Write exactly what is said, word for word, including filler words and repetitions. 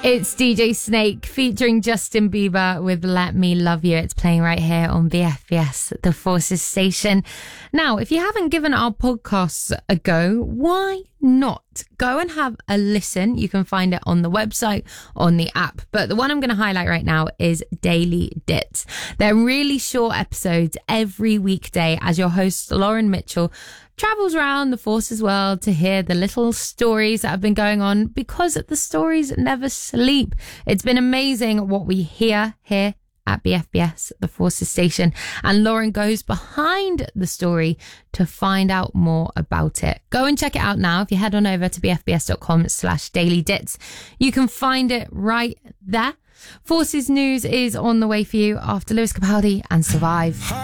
It's D J Snake featuring Justin Bieber with Let Me Love You. It's playing right here on B F B S, the Forces station. Now, if you haven't given our podcasts a go, why not? Go and have a listen. You can find it on the website, on the app. But the one I'm going to highlight right now is Daily Dits. They're really short episodes every weekday as your host, Lauren Mitchell, travels around the Forces world to hear the little stories that have been going on, because the stories never sleep. It's been amazing what we hear here at B F B S, the Forces station, and Lauren goes behind the story to find out more about it. Go and check it out now. If you head on over to bfbs.com slash daily dits, you can find it right there. Forces news is on the way for you after Lewis Capaldi and Survive.